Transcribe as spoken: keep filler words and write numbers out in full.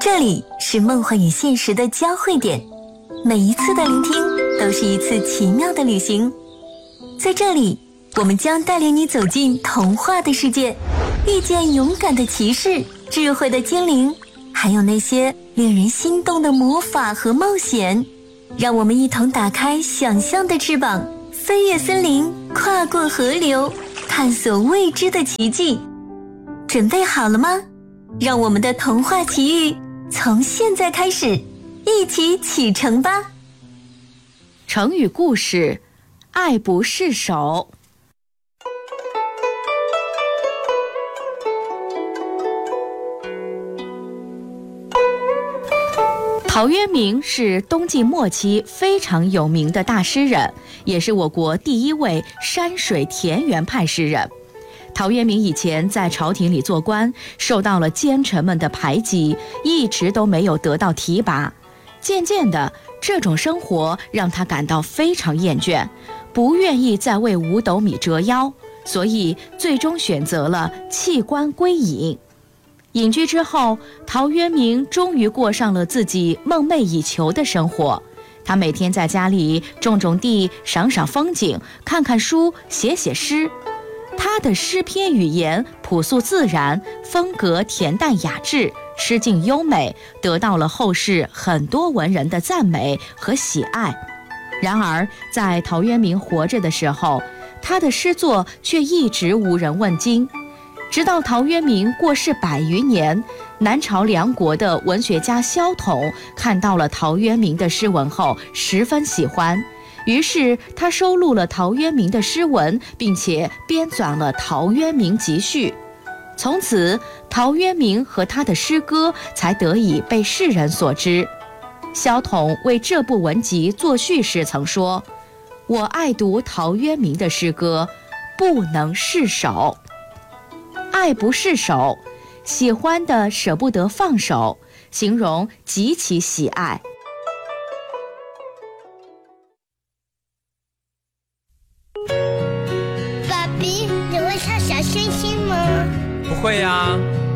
这里是梦幻与现实的交汇点，每一次的聆听都是一次奇妙的旅行。在这里，我们将带领你走进童话的世界，遇见勇敢的骑士、智慧的精灵，还有那些令人心动的魔法和冒险。让我们一同打开想象的翅膀，飞越森林，跨过河流，探索未知的奇迹。准备好了吗？让我们的童话奇遇从现在开始，一起启程吧。 成语故事：爱不释手。陶渊明是东晋末期非常有名的大诗人，也是我国第一位山水田园派诗人。陶渊明以前在朝廷里做官，受到了奸臣们的排挤，一直都没有得到提拔。渐渐的，这种生活让他感到非常厌倦，不愿意再为五斗米折腰，所以最终选择了弃官归隐。隐居之后，陶渊明终于过上了自己梦寐以求的生活。他每天在家里种种地，赏赏风景，看看书，写写诗。他的诗篇语言朴素自然，风格恬淡雅致，诗境优美，得到了后世很多文人的赞美和喜爱。然而，在陶渊明活着的时候，他的诗作却一直无人问津。直到陶渊明过世百余年，南朝梁国的文学家萧统看到了陶渊明的诗文后，十分喜欢。于是他收录了陶渊明的诗文，并且编纂了《陶渊明集序》。从此，陶渊明和他的诗歌才得以被世人所知。萧统为这部文集作序时曾说：“我爱读陶渊明的诗歌，不能释手。”爱不释手，喜欢的舍不得放手，形容极其喜爱。 爸比，你会唱小星星吗？ 不会呀、啊。